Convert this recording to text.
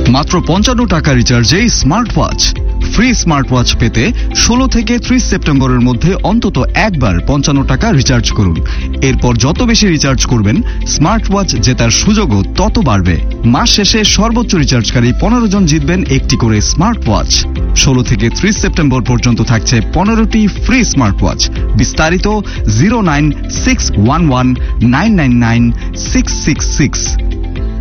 মাত্র 55 টাকা রিচার্জে smart watch. Free smart watch পেতে 16 থেকে 30 সেপ্টেম্বরের মধ্যে অন্তত একবার 55 টাকা রিচার্জ করুন। এরপর যত বেশি রিচার্জ করবেন স্মার্ট ওয়াচ জেতার সুযোগও তত বাড়বে। মাস শেষে সর্বোচ্চ রিচার্জকারী 15 জন জিতবেন একটি করে স্মার্ট ওয়াচ। 16 থেকে 30 সেপ্টেম্বর পর্যন্ত থাকছে 15টি ফ্রি স্মার্ট ওয়াচ। বিস্তারিত 09611999666